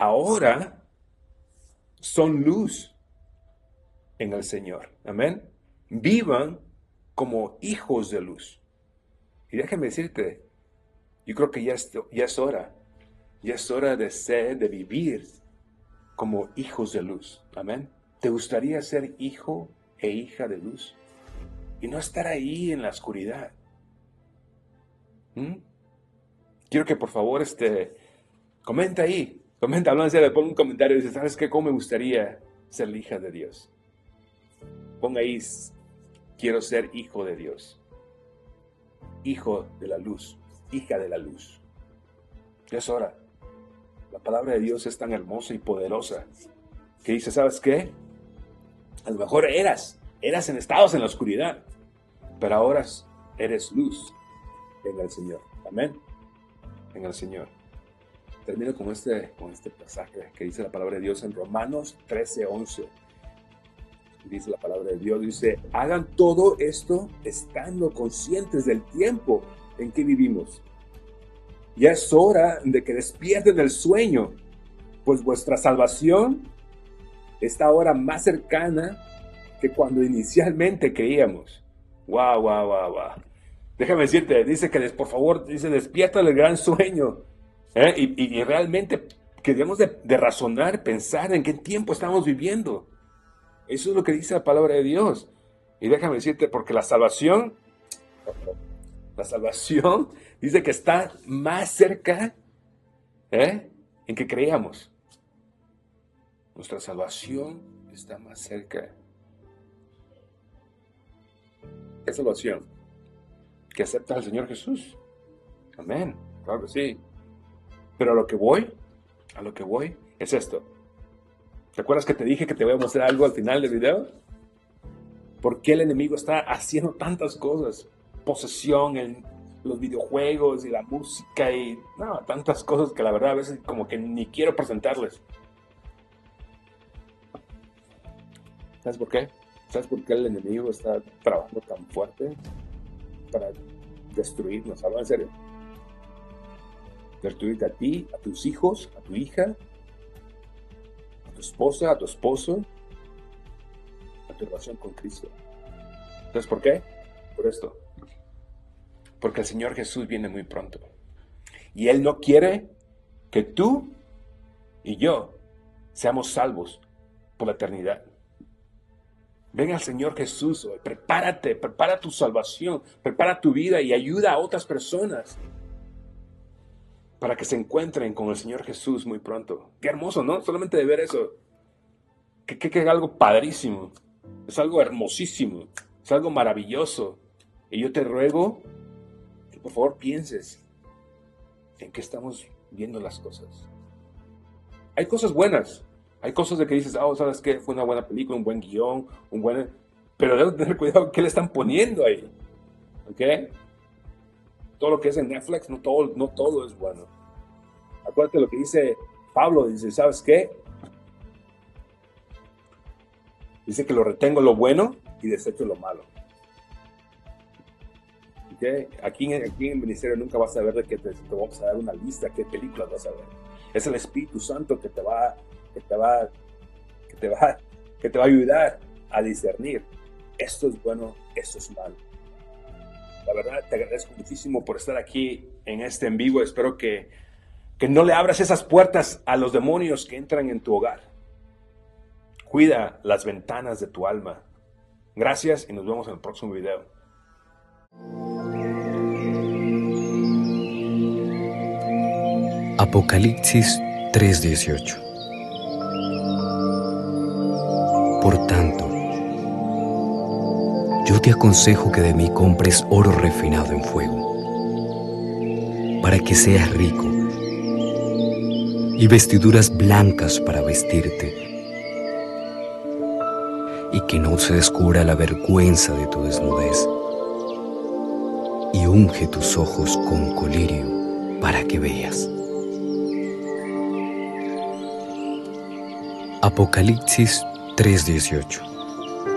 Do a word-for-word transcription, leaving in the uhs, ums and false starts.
ahora son luz en el Señor. Amén. Vivan como hijos de luz. Y déjame decirte, yo creo que ya es, ya es hora. Ya es hora de ser, de vivir como hijos de luz. Amén. ¿Te gustaría ser hijo e hija de luz? Y no estar ahí en la oscuridad. ¿Mm? Quiero que por favor este, comenta ahí. Comenta, hablando en serio, pon un comentario y dice, ¿sabes qué? ¿Cómo me gustaría ser la hija de Dios? Pon ahí, quiero ser hijo de Dios. Hijo de la luz. Hija de la luz. Ya es hora. La palabra de Dios es tan hermosa y poderosa que dice, ¿sabes qué? A lo mejor eras, eras en estados en la oscuridad, pero ahora eres luz en el Señor. Amén. En el Señor. Termino con este, con este pasaje que dice la palabra de Dios en Romanos trece once. Dice la palabra de Dios, dice, hagan todo esto estando conscientes del tiempo en que vivimos. Ya es hora de que despierten del sueño, pues vuestra salvación está ahora más cercana que cuando inicialmente creíamos. Wow, wow, wow, wow. Déjame decirte, dice que por favor, dice, despierta del gran sueño. ¿Eh? Y, y, y realmente que debemos de, de razonar, pensar en qué tiempo estamos viviendo. Eso es lo que dice la palabra de Dios. Y déjame decirte, porque la salvación, la salvación dice que está más cerca ¿eh? en que creíamos. Nuestra salvación está más cerca. ¿Qué salvación? Que acepta al Señor Jesús. Amén. Claro que sí. Pero a lo que voy, a lo que voy, es esto. ¿Te acuerdas que te dije que te voy a mostrar algo al final del video? ¿Por qué el enemigo está haciendo tantas cosas? Posesión en los videojuegos y la música y no, tantas cosas que la verdad a veces como que ni quiero presentarles. ¿Sabes por qué? ¿Sabes por qué el enemigo está trabajando tan fuerte para destruirnos? Hablo en serio. Destruirte a ti, a tus hijos, a tu hija, a tu esposa, a tu esposo, a tu relación con Cristo. ¿Sabes por qué? Por esto. Porque el Señor Jesús viene muy pronto. Y Él no quiere que tú y yo seamos salvos por la eternidad. Ven al Señor Jesús hoy. Prepárate, prepara tu salvación, prepara tu vida y ayuda a otras personas para que se encuentren con el Señor Jesús muy pronto. Qué hermoso, ¿no? Solamente de ver eso. Que, que, que es algo padrísimo. Es algo hermosísimo. Es algo maravilloso. Y yo te ruego que por favor pienses en qué estamos viendo las cosas. Hay cosas buenas. Hay cosas de que dices, oh, ¿sabes qué? Fue una buena película, un buen guión, un buen... Pero debes tener cuidado qué le están poniendo ahí. ¿Ok? Todo lo que es en Netflix, no todo, no todo es bueno. Acuérdate lo que dice Pablo, dice, ¿sabes qué? Dice que lo retengo lo bueno y desecho lo malo. ¿Okay? Aquí, aquí en el ministerio nunca vas a ver de que te, te vamos a dar una lista, qué películas vas a ver. Es el Espíritu Santo que te va, que te va, que te va, que te va a ayudar a discernir. Esto es bueno, esto es malo. La verdad, te agradezco muchísimo por estar aquí en este en vivo. Espero que, que no le abras esas puertas a los demonios que entran en tu hogar. Cuida las ventanas de tu alma. Gracias y nos vemos en el próximo video. Apocalipsis tres dieciocho. Por tanto, yo te aconsejo que de mí compres oro refinado en fuego, para que seas rico, y vestiduras blancas para vestirte, y que no se descubra la vergüenza de tu desnudez, y unge tus ojos con colirio para que veas. Apocalipsis tres dieciocho.